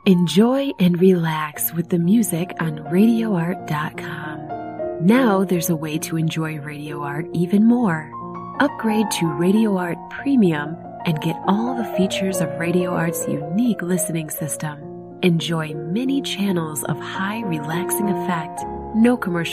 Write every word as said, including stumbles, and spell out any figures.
Enjoy and relax with the music on radio art dot com. Now there's a way to enjoy Radio Art even more. Upgrade to Radio Art Premium and get all the features of Radio Art's unique listening system. Enjoy many channels of high relaxing effect, no commercial